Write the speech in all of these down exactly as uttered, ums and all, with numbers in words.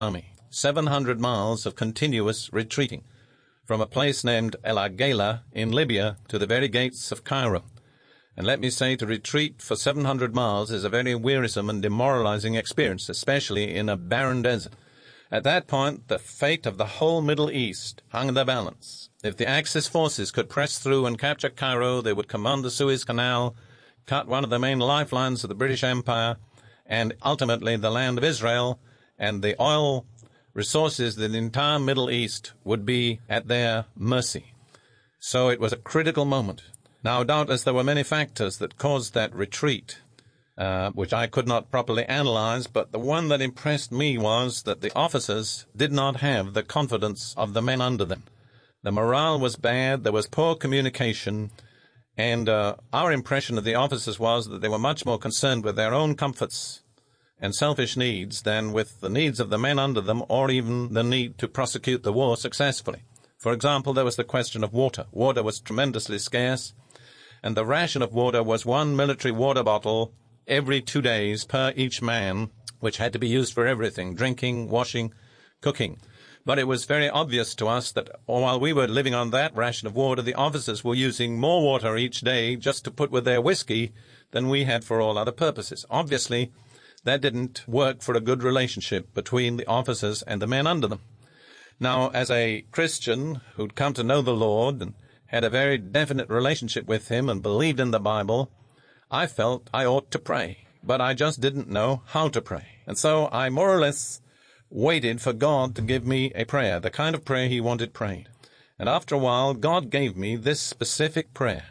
army, seven hundred miles of continuous retreating, from a place named El Agela in Libya to the very gates of Cairo. And let me say, to retreat for seven hundred miles is a very wearisome and demoralizing experience, especially in a barren desert. At that point, the fate of the whole Middle East hung in the balance. If the Axis forces could press through and capture Cairo, they would command the Suez Canal, cut one of the main lifelines of the British Empire, and ultimately the land of Israel, and the oil resources of the entire Middle East would be at their mercy. So it was a critical moment. Now, doubtless there were many factors that caused that retreat, uh, which I could not properly analyze, but the one that impressed me was that the officers did not have the confidence of the men under them. The morale was bad, there was poor communication, and uh, our impression of the officers was that they were much more concerned with their own comforts and selfish needs than with the needs of the men under them, or even the need to prosecute the war successfully. For example, there was the question of water. Water was tremendously scarce, and the ration of water was one military water bottle every two days per each man, which had to be used for everything, drinking, washing, cooking. But it was very obvious to us that while we were living on that ration of water, the officers were using more water each day just to put with their whiskey than we had for all other purposes. Obviously, that didn't work for a good relationship between the officers and the men under them. Now, as a Christian who'd come to know the Lord and had a very definite relationship with him and believed in the Bible, I felt I ought to pray, but I just didn't know how to pray. And so I more or less waited for God to give me a prayer, the kind of prayer he wanted prayed. And after a while, God gave me this specific prayer: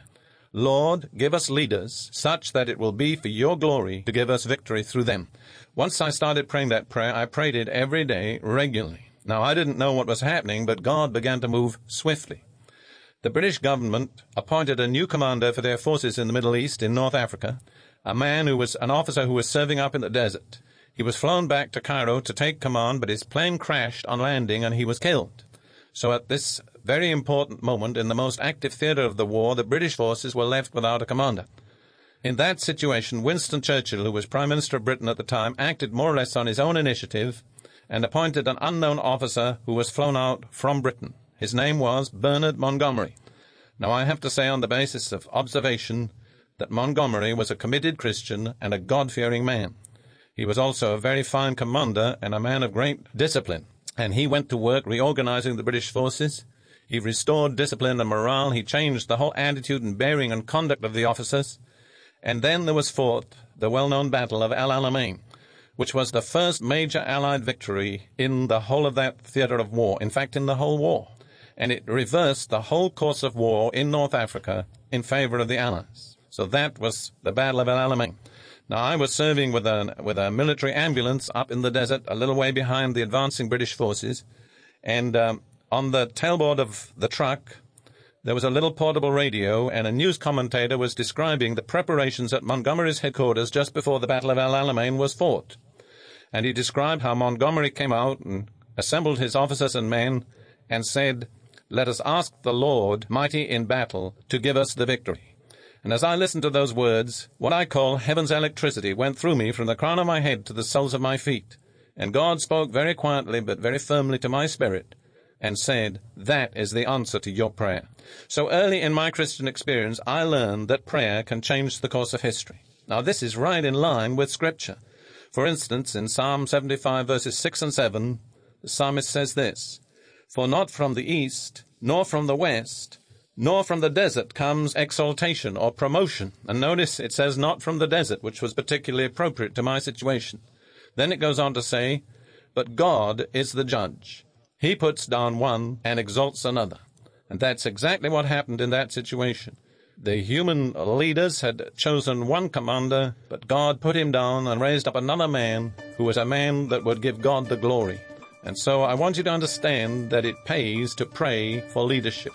Lord, give us leaders such that it will be for your glory to give us victory through them. Once I started praying that prayer, I prayed it every day regularly. Now, I didn't know what was happening, but God began to move swiftly. The British government appointed a new commander for their forces in the Middle East, in North Africa, a man who was an officer who was serving up in the desert. He was flown back to Cairo to take command, but his plane crashed on landing and he was killed. So at this very important moment in the most active theater of the war, the British forces were left without a commander. In that situation, Winston Churchill, who was Prime Minister of Britain at the time, acted more or less on his own initiative and appointed an unknown officer who was flown out from Britain. His name was Bernard Montgomery. Now, I have to say on the basis of observation that Montgomery was a committed Christian and a God-fearing man. He was also a very fine commander and a man of great discipline. And he went to work reorganizing the British forces. He restored discipline and morale. He changed the whole attitude and bearing and conduct of the officers. And then there was fought the well-known Battle of El Alamein, which was the first major Allied victory in the whole of that theater of war, in fact, in the whole war. And it reversed the whole course of war in North Africa in favor of the Allies. So that was the Battle of El Alamein. Now, I was serving with a, with a military ambulance up in the desert, a little way behind the advancing British forces, and um, on the tailboard of the truck, there was a little portable radio, and a news commentator was describing the preparations at Montgomery's headquarters just before the Battle of El Alamein was fought. And he described how Montgomery came out and assembled his officers and men and said, "Let us ask the Lord, mighty in battle, to give us the victory." And as I listened to those words, what I call heaven's electricity went through me from the crown of my head to the soles of my feet. And God spoke very quietly but very firmly to my spirit and said, "That is the answer to your prayer." So early in my Christian experience, I learned that prayer can change the course of history. Now, this is right in line with Scripture. For instance, in Psalm seventy-five, verses six and seven, the psalmist says this: "For not from the east, nor from the west, nor from the desert comes exaltation or promotion." And notice it says not from the desert, which was particularly appropriate to my situation. Then it goes on to say, "But God is the judge. He puts down one and exalts another." And that's exactly what happened in that situation. The human leaders had chosen one commander, but God put him down and raised up another man who was a man that would give God the glory. And so I want you to understand that it pays to pray for leadership.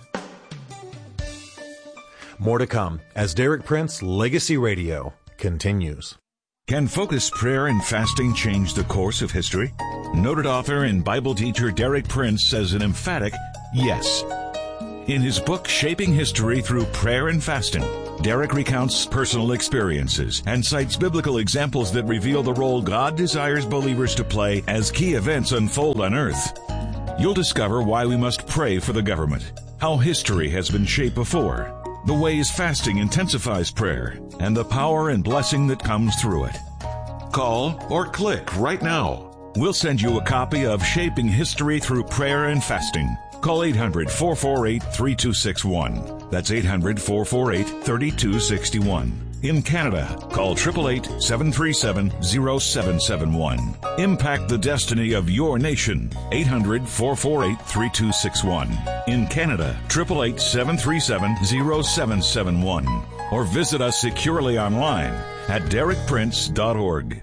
More to come as Derek Prince Legacy Radio continues. Can focused prayer and fasting change the course of history? Noted author and Bible teacher Derek Prince says an emphatic yes. In his book, Shaping History Through Prayer and Fasting, Derek recounts personal experiences and cites biblical examples that reveal the role God desires believers to play as key events unfold on earth. You'll discover why we must pray for the government, how history has been shaped before, the ways fasting intensifies prayer, and the power and blessing that comes through it. Call or click right now. We'll send you a copy of Shaping History Through Prayer and Fasting. Call eight hundred, four four eight, three two six one. That's eight hundred, four four eight, three two six one. In Canada, call eight eight eight, seven three seven, zero seven seven one. Impact the destiny of your nation. eight hundred, four four eight, three two six one. In Canada, eight eight eight, seven three seven, zero seven seven one. Or visit us securely online at derek prince dot org.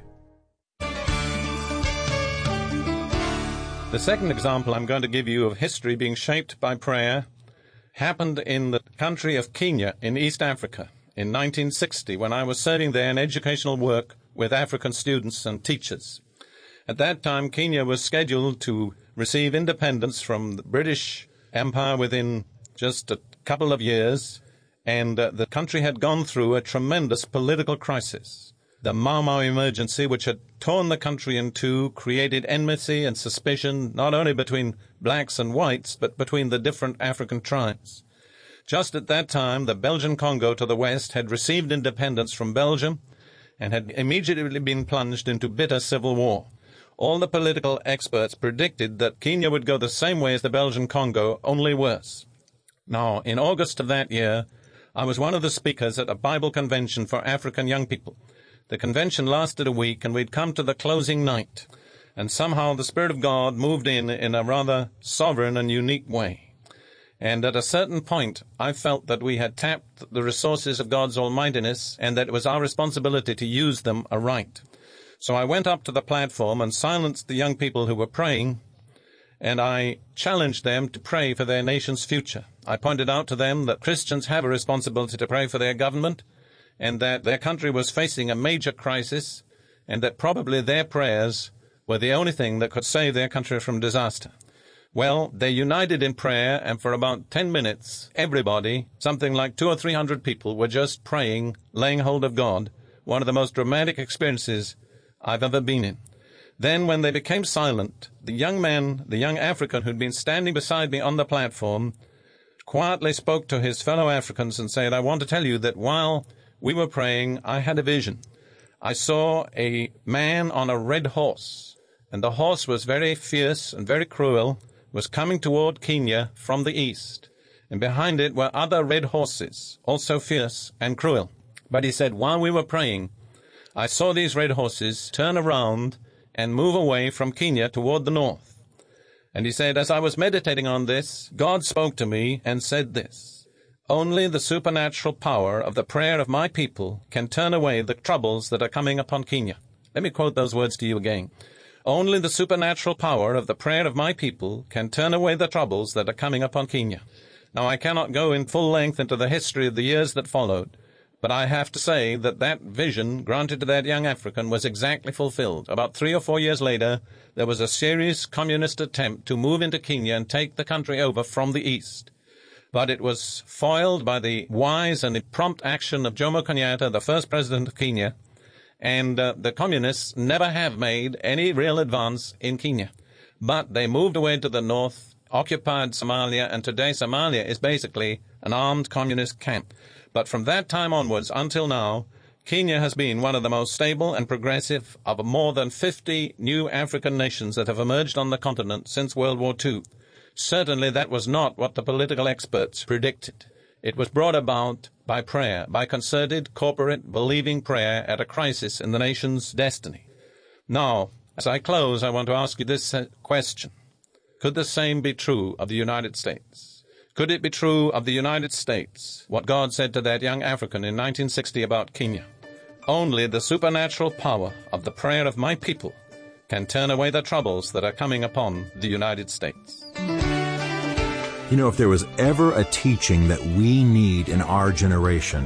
The second example I'm going to give you of history being shaped by prayer happened in the country of Kenya in East Africa in nineteen sixty, when I was serving there in educational work with African students and teachers. At that time, Kenya was scheduled to receive independence from the British Empire within just a couple of years, and uh, the country had gone through a tremendous political crisis. The Mau Mau emergency, which had torn the country in two, created enmity and suspicion not only between blacks and whites, but between the different African tribes. Just at that time, the Belgian Congo to the west had received independence from Belgium and had immediately been plunged into bitter civil war. All the political experts predicted that Kenya would go the same way as the Belgian Congo, only worse. Now, in August of that year, I was one of the speakers at a Bible convention for African young people. The convention lasted a week, and we'd come to the closing night, and somehow the Spirit of God moved in in a rather sovereign and unique way. And at a certain point, I felt that we had tapped the resources of God's almightiness, and that it was our responsibility to use them aright. So I went up to the platform and silenced the young people who were praying, and I challenged them to pray for their nation's future. I pointed out to them that Christians have a responsibility to pray for their government, and that their country was facing a major crisis, and that probably their prayers were the only thing that could save their country from disaster. Well, they united in prayer, and for about ten minutes, everybody, something like two or three hundred people, were just praying, laying hold of God, one of the most dramatic experiences I've ever been in. Then, when they became silent, the young man, the young African who'd been standing beside me on the platform, quietly spoke to his fellow Africans and said, "I want to tell you that while we were praying, I had a vision. I saw a man on a red horse, and the horse was very fierce and very cruel, was coming toward Kenya from the east, and behind it were other red horses, also fierce and cruel. But he said, while we were praying, I saw these red horses turn around and move away from Kenya toward the north. And he said, as I was meditating on this, God spoke to me and said this: only the supernatural power of the prayer of my people can turn away the troubles that are coming upon Kenya. Let me quote those words to you again. Only the supernatural power of the prayer of my people can turn away the troubles that are coming upon Kenya. Now, I cannot go in full length into the history of the years that followed, but I have to say that that vision granted to that young African was exactly fulfilled. About three or four years later, there was a serious communist attempt to move into Kenya and take the country over from the east. But it was foiled by the wise and prompt action of Jomo Kenyatta, the first president of Kenya, and uh, the communists never have made any real advance in Kenya. But they moved away to the north, occupied Somalia, and today Somalia is basically an armed communist camp. But from that time onwards until now, Kenya has been one of the most stable and progressive of more than fifty new African nations that have emerged on the continent since World War Two. Certainly that was not what the political experts predicted. It was brought about by prayer, by concerted, corporate, believing prayer at a crisis in the nation's destiny. Now, as I close, I want to ask you this question. Could the same be true of the United States? Could it be true of the United States, what God said to that young African in nineteen sixty about Kenya? Only the supernatural power of the prayer of my people can turn away the troubles that are coming upon the United States. You know, if there was ever a teaching that we need in our generation,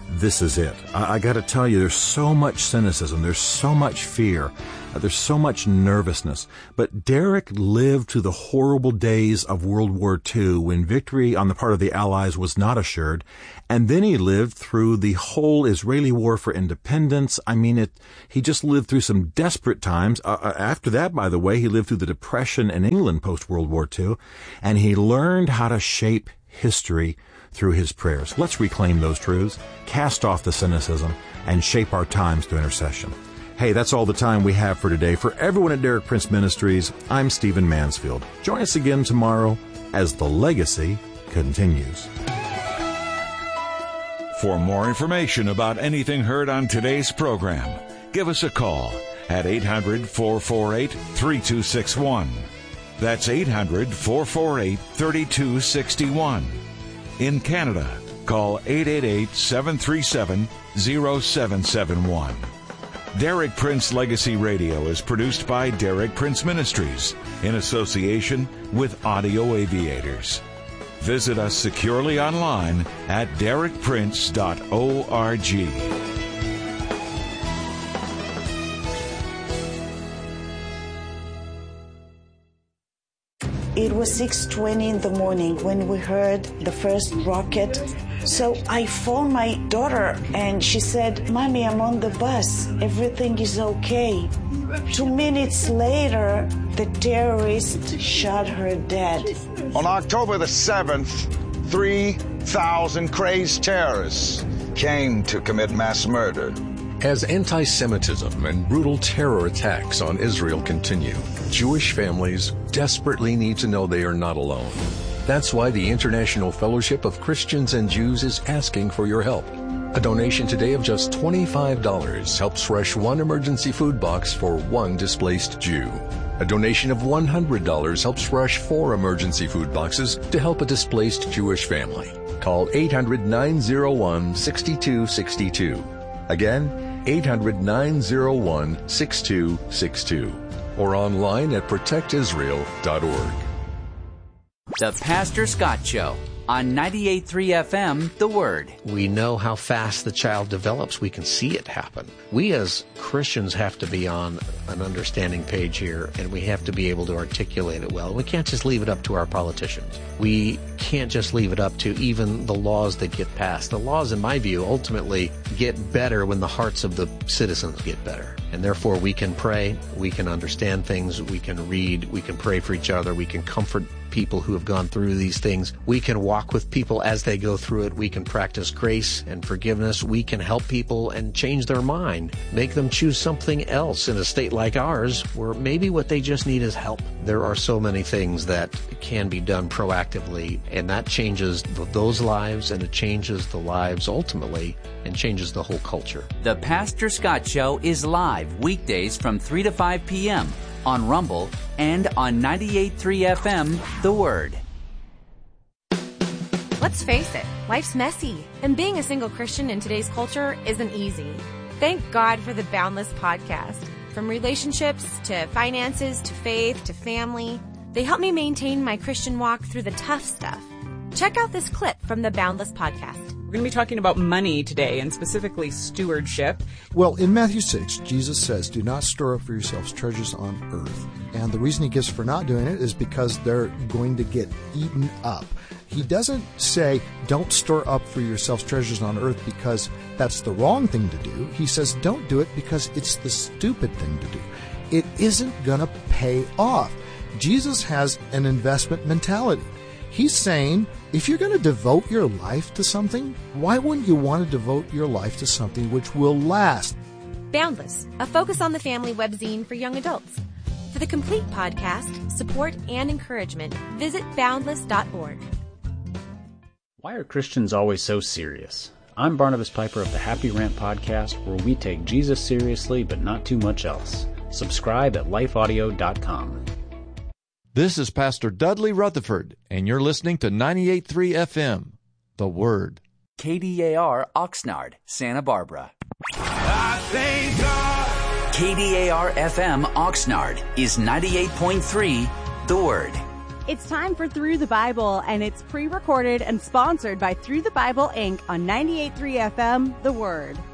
this is it. I, I got to tell you, there's so much cynicism. There's so much fear. Uh, there's so much nervousness. But Derek lived through the horrible days of World War Two when victory on the part of the Allies was not assured. And then he lived through the whole Israeli war for independence. I mean, it. He just lived through some desperate times. Uh, after that, by the way, he lived through the Depression in England post-World War Two. And he learned how to shape history through his prayers. Let's reclaim those truths, cast off the cynicism, and shape our times to intercession. Hey, that's all the time we have for today. For everyone at Derek Prince Ministries, I'm Stephen Mansfield. Join us again tomorrow as the legacy continues. For more information about anything heard on today's program, give us a call at eight hundred, four four eight, three two six one. That's eight hundred, four four eight, three two six one. In Canada, call eight eight eight, seven three seven, zero seven seven one. Derek Prince Legacy Radio is produced by Derek Prince Ministries in association with Audio Aviators. Visit us securely online at derek prince dot org. It was six twenty in the morning when we heard the first rocket. So I phoned my daughter and she said, "Mommy, I'm on the bus. Everything is okay." Two minutes later, the terrorist shot her dead. On October the seventh, three thousand crazed terrorists came to commit mass murder. As anti-Semitism and brutal terror attacks on Israel continue, Jewish families desperately need to know they are not alone. That's why the International Fellowship of Christians and Jews is asking for your help. A donation today of just twenty-five dollars helps fresh one emergency food box for one displaced Jew. A donation of one hundred dollars helps fresh four emergency food boxes to help a displaced Jewish family. Call eight hundred, nine oh one, six two six two. Again, eight hundred, nine oh one, six two six two. Or online at protect israel dot org. The Pastor Scott Show on ninety-eight point three F M, The Word. We know how fast the child develops. We can see it happen. We as Christians have to be on an understanding page here, and we have to be able to articulate it well. We can't just leave it up to our politicians. We can't just leave it up to even the laws that get passed. The laws, in my view, ultimately get better when the hearts of the citizens get better. And therefore, we can pray, we can understand things, we can read, we can pray for each other, we can comfort people who have gone through these things. We can walk with people as they go through it. We can practice grace and forgiveness. We can help people and change their mind, make them choose something else in a state like ours where maybe what they just need is help. There are so many things that can be done proactively, and that changes those lives, and it changes the lives ultimately, and changes the whole culture. The Pastor Scott Show is live weekdays from three to five p.m. on Rumble and on ninety-eight point three F M, The Word. Let's face it, life's messy, and being a single Christian in today's culture isn't easy. Thank God for the Boundless podcast. From relationships to finances to faith to family, they help me maintain my Christian walk through the tough stuff. Check out this clip from the Boundless podcast. We're going to be talking about money today, and specifically stewardship. Well, in Matthew six, Jesus says, "Do not store up for yourselves treasures on earth." And the reason he gives for not doing it is because they're going to get eaten up. He doesn't say, don't store up for yourselves treasures on earth because that's the wrong thing to do. He says, don't do it because it's the stupid thing to do. It isn't going to pay off. Jesus has an investment mentality. He's saying, if you're going to devote your life to something, why wouldn't you want to devote your life to something which will last? Boundless, a focus on the family webzine for young adults. For the complete podcast, support, and encouragement, visit boundless dot org. Why are Christians always so serious? I'm Barnabas Piper of the Happy Rant Podcast, where we take Jesus seriously, but not too much else. Subscribe at life audio dot com. This is Pastor Dudley Rutherford, and you're listening to ninety-eight point three F M, The Word. K D A R Oxnard, Santa Barbara. I thank God. K D A R F M Oxnard is ninety-eight point three, The Word. It's time for Through the Bible, and it's pre-recorded and sponsored by Through the Bible, Incorporated on ninety-eight point three F M, The Word.